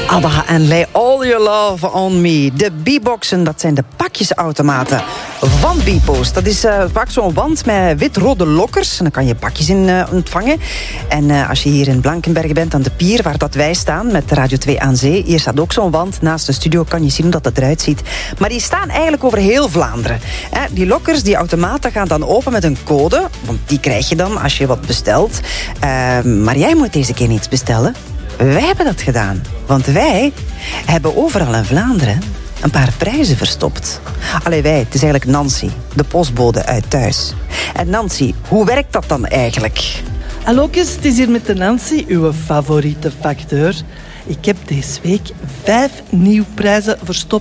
ABBA en Lay All Your Love On Me. De B-boxen, dat zijn de pakjesautomaten van Bpost. Dat is vaak zo'n wand met wit-rode lokkers. En dan kan je pakjes in ontvangen. En als je hier in Blankenberge bent, aan de pier, waar dat wij staan, met Radio 2 aan zee, hier staat ook zo'n wand. Naast de studio kan je zien hoe dat eruit ziet. Maar die staan eigenlijk over heel Vlaanderen. Die lokkers, die automaten gaan dan open met een code. Want die krijg je dan als je wat bestelt. Maar jij moet deze keer niets bestellen. Wij hebben dat gedaan. Want wij hebben overal in Vlaanderen een paar prijzen verstopt. Allee, wij, het is eigenlijk Nancy, de postbode uit thuis. En Nancy, hoe werkt dat dan eigenlijk? Hallootjes, het is hier met de Nancy, uw favoriete facteur. Ik heb deze week 5 nieuwe prijzen verstopt